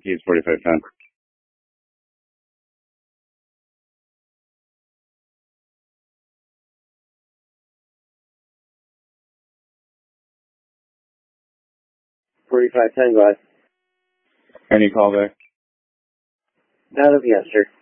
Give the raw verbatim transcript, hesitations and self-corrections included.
He's forty-five ten. forty-five ten, go ahead. Any call back? That'll be yes, sir.